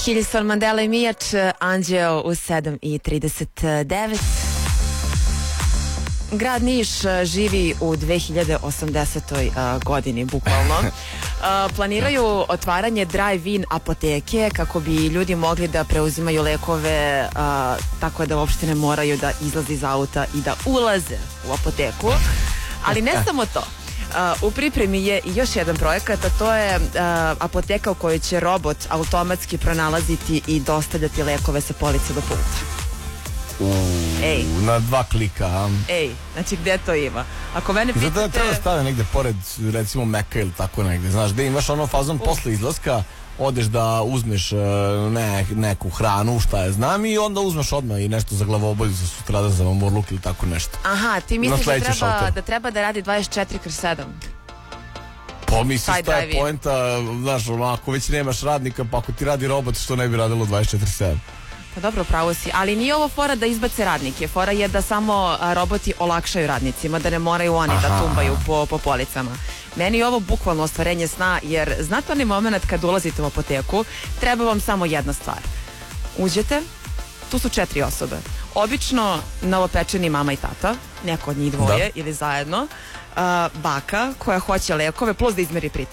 Hilson, Mandela i Mijač, Anđeo u 7:39. Grad Niš živi u 2080. Godini, bukvalno. Planiraju otvaranje drive-in apoteke kako bi ljudi mogli da preuzimaju lekove, tako da uopšte ne moraju da izlaze iz auta i da ulaze u apoteku. Ali ne samo to. U pripremi je i još jedan projekat, a to je apoteka u kojoj će robot automatski pronalaziti i dostavljati lekove sa police do pulta. Na 2 klika. Znači gde to ima? Ako mene pitate... Zato treba stave negde pored, recimo Meka ili tako negde, znaš, gde imaš ono fazon posle izlaska, odeš da uzmeš neku hranu, šta je znam, i onda uzmeš odmah i nešto za glavobolju, za sutradan, za mamurluk ili tako nešto. Aha, ti misliš da treba da radi 24/7? Pa misliš, ta je poenta, znaš, ako već nemaš radnika, pa ako ti radi robot, što ne bi radilo 24/7? Pa dobro, pravo si, ali nije ovo fora da izbace radnike, fora je da samo roboti olakšaju radnicima, da ne moraju oni da tumbaju po policama. Meni je ovo bukvalno ostvarenje sna, jer znate onaj moment kad ulazite u apoteku, treba vam samo jedna stvar. Uđete, tu su 4 osobe. Obično novopečeni mama i tata, neko od njih dvoje ili zajedno, baka koja hoće lekove plus da izmeri pritisak.